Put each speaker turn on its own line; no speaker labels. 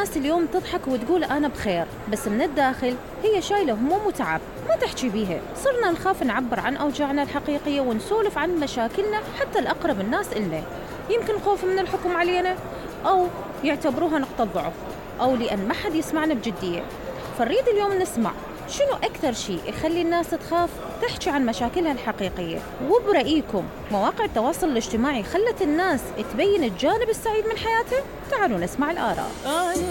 الناس اليوم تضحك وتقول أنا بخير، بس من الداخل هي شايلة هموم وتعب ما تحكي بيها. صرنا نخاف نعبر عن أوجاعنا الحقيقية ونسولف عن مشاكلنا حتى الأقرب الناس إلنا، يمكن خوف من الحكم علينا، أو يعتبروها نقطة ضعف، أو لأن ما حد يسمعنا بجدية. فنريد اليوم نسمع شنو أكثر شيء يخلي الناس تخاف تحكي عن مشاكلها الحقيقية، وبرأيكم مواقع التواصل الاجتماعي خلت الناس تبين الجانب السعيد من حياتها؟ تعالوا نسمع الآراء.